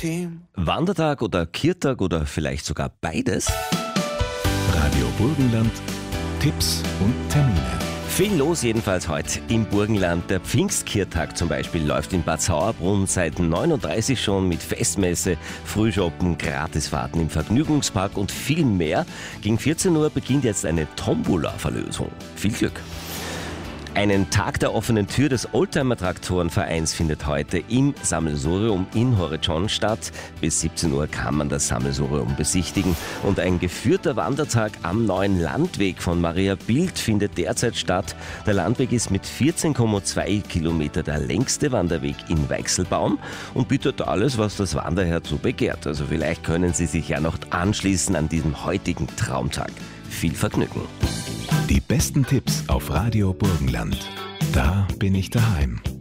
Team. Wandertag oder Kirtag oder vielleicht sogar beides? Radio Burgenland, Tipps und Termine. Viel los jedenfalls heute im Burgenland. Der Pfingstkirtag zum Beispiel läuft in Bad Sauerbrunn seit 39 schon mit Festmesse, Frühschoppen, Gratisfahrten im Vergnügungspark und viel mehr. Gegen 14 Uhr beginnt jetzt eine Tombola-Verlosung. Viel Glück! Einen Tag der offenen Tür des Oldtimer-Traktorenvereins findet heute im Sammelsurium in Horrejon statt. Bis 17 Uhr kann man das Sammelsurium besichtigen. Und ein geführter Wandertag am neuen Landweg von Maria Bildt findet derzeit statt. Der Landweg ist mit 14,2 Kilometer der längste Wanderweg in Weichselbaum und bietet alles, was das Wanderherz so begehrt. Also vielleicht können Sie sich ja noch anschließen an diesem heutigen Traumtag. Viel Vergnügen! Die besten Tipps auf Radio Burgenland. Da bin ich daheim.